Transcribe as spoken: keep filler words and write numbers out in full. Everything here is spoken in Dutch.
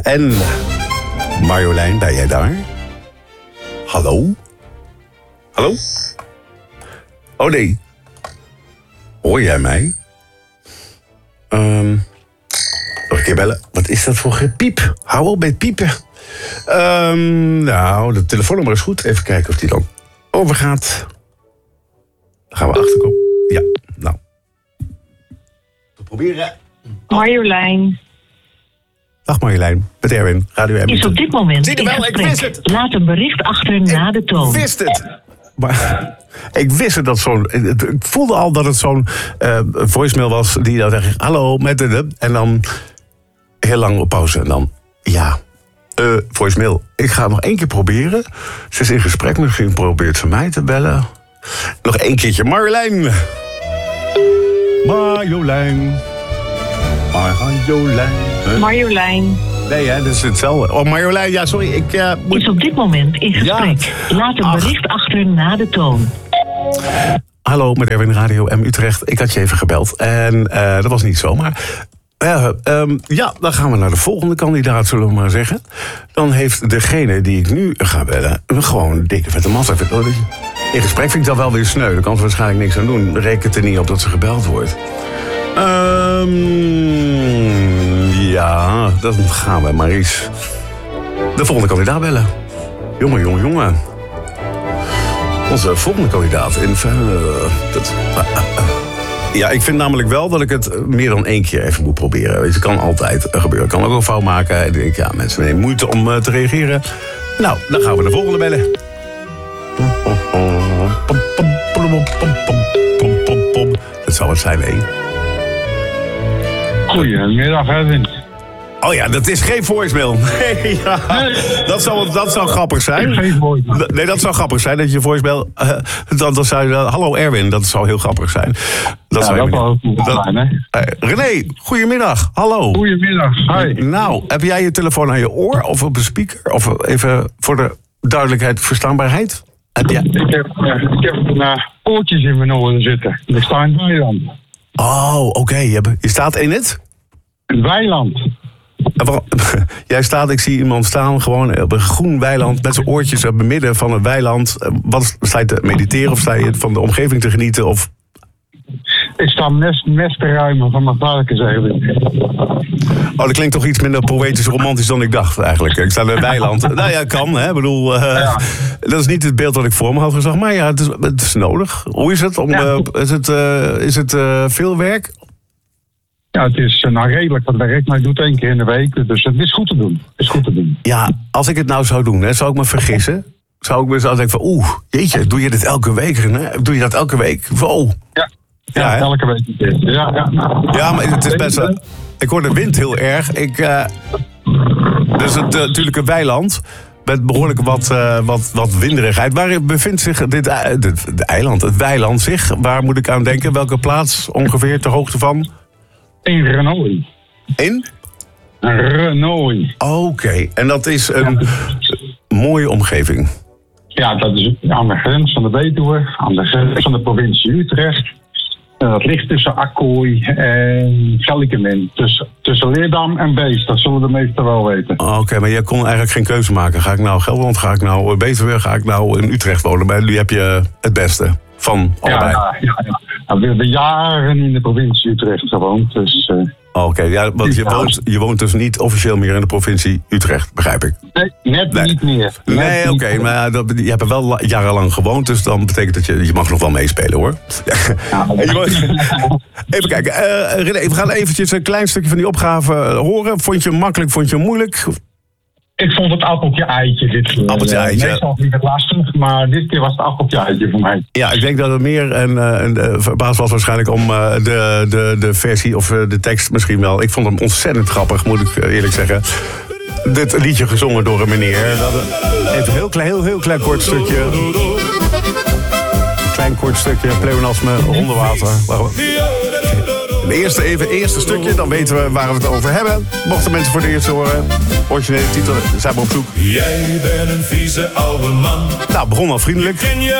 En Marjolein, ben jij daar? Hallo? Hallo? Oh nee. Hoor jij mij? Um, nog een keer bellen. Wat is dat voor gepiep? Hou op met piepen. Um, nou, de telefoonnummer is goed. Even kijken of die dan overgaat. Dan gaan we achterkomen. Ja, nou. We proberen. Marjolein. Dag Marjolein, met Erwin, Radio M. Is op dit moment Zie je wel, ik wist het. Laat een bericht achter na de toon. Ik wist het. Maar ik wist het dat zo'n... Ik voelde al dat het zo'n uh, voicemail was die dan zegt... Hallo, met de... En dan heel lang op pauze. En dan, ja, uh, voicemail. Ik ga het nog één keer proberen. Ze is in gesprek, misschien probeert ze mij te bellen. Nog één keertje. Marjolein. Marjolein. Marjolein. Huh? Marjolein. Nee, hè, dat is hetzelfde. Oh, Marjolein, ja, sorry, ik... Uh, moet... Is op dit moment in gesprek. Ja. Laat een Ach. bericht achter na de toon. Hallo, met Erwin Radio M Utrecht. Ik had je even gebeld. En uh, dat was niet zomaar. Uh, um, ja, dan gaan we naar de volgende kandidaat, zullen we maar zeggen. Dan heeft degene die ik nu ga bellen... gewoon een dikke vette massa. In gesprek vind ik dat wel weer sneu. Daar kan ze waarschijnlijk niks aan doen. Rekent er niet op dat ze gebeld wordt. Um, ja, dan gaan we maar eens de volgende kandidaat bellen. Jongen, jongen, jongen. Onze volgende kandidaat. In, uh, dat, uh, uh, uh. Ja, ik vind namelijk wel dat ik het meer dan één keer even moet proberen. Weet je, het kan altijd gebeuren. Ik kan ook een fout maken. Ik denk, ja, mensen nemen moeite om uh, te reageren. Nou, dan gaan we de volgende bellen. Dat zal het zijn, één. Goedemiddag, Erwin. Oh ja, dat is geen voicemail. Nee, ja. nee. Dat, zou, dat zou grappig zijn. Geen voicemail. Nee, dat zou grappig zijn dat je voicemail... Uh, dan, dan zou je... Uh, hallo Erwin, dat zou heel grappig zijn. Dat ja, zou dat je zou ook dat, zijn, hè? Uh, René, goedemiddag. Hallo. Goedemiddag, hi. Nou, heb jij je telefoon aan je oor of op een speaker? Of even voor de duidelijkheid, verstaanbaarheid? Heb jij... Ik heb, uh, ik heb uh, oortjes in mijn oren zitten. Ik sta in het weiland. Oh, oké. Okay. Je, je staat in het? Het weiland. Jij staat, ik zie iemand staan gewoon op een groen weiland met zijn oortjes op het midden van een weiland. Wat, sta je te mediteren of sta je van de omgeving te genieten? Of... Ik sta mest, mest te ruimen van mijn varkens eigenlijk. Oh, dat klinkt toch iets minder poëtisch romantisch dan ik dacht eigenlijk. Ik sta in een weiland. Nou ja, kan, hè. Ik bedoel, uh, ja. Dat is niet het beeld dat ik voor me had gezegd. Maar ja, het is, het is nodig. Hoe is het? Om, ja. uh, is het, uh, is het uh, veel werk? Ja, het is uh, nou redelijk wat werk, maar ik doe het één keer in de week. Dus het is goed te doen. Het is goed te doen. Ja, als ik het nou zou doen, hè, zou ik me vergissen? Zou ik me zo denken van, oeh, jeetje, doe je dit elke week? Hè? Doe je dat elke week? Wow. Ja. Ja, ja elke week. Ja, ja. ja, maar het is best wel... Ik hoor de wind heel erg. Ik, uh, dus het uh, natuurlijk een weiland met behoorlijk wat, uh, wat, wat winderigheid. Waar bevindt zich dit uh, de, de eiland, het weiland zich? Waar moet ik aan denken? Welke plaats ongeveer ter hoogte van? In Renoy. In? Renoy. Oké, okay. En dat is een ja. mooie omgeving. Ja, dat is aan de grens van de Betuwe, aan de grens van de provincie Utrecht. Dat ligt tussen Akkooi en Gellikenmin. Tussen, tussen Leerdam en Beest. Dat zullen de meesten wel weten. Oké, okay, maar jij kon eigenlijk geen keuze maken. Ga ik nou Gelderland, ga ik nou Betuwe, ga ik nou in Utrecht wonen? Maar nu heb je het beste van allebei. Ja, ja, ja. Nou, we hebben jaren in de provincie Utrecht gewoond. Dus, uh, Oké, okay, ja, want je woont, je woont dus niet officieel meer in de provincie Utrecht, begrijp ik. Nee, net nee. niet meer. Net nee, oké, okay, maar dat, je hebt er wel jarenlang gewoond, dus dan betekent dat je, je mag nog wel meespelen, hoor. Ja, even kijken, uh, René, we gaan eventjes een klein stukje van die opgave horen. Vond je hem makkelijk, vond je hem moeilijk? Ik vond het appeltje-eitje dit. Appeltje-eitje. Meestal niet het lastig, maar dit keer was het appeltje-eitje voor mij. Ja, ik denk dat het meer een, een, een verbaas was waarschijnlijk om uh, de, de, de versie of uh, de tekst misschien wel. Ik vond hem ontzettend grappig, moet ik eerlijk zeggen. Dit liedje gezongen door een meneer. Dat, even een heel klein, heel, heel klein kort stukje. Een klein kort stukje pleonasme onder water. Het eerste, even eerste stukje, dan weten we waar we het over hebben. Mochten mensen voor het eerst horen, originele titel, zijn we op zoek. Jij bent een vieze oude man. Nou, begon al vriendelijk.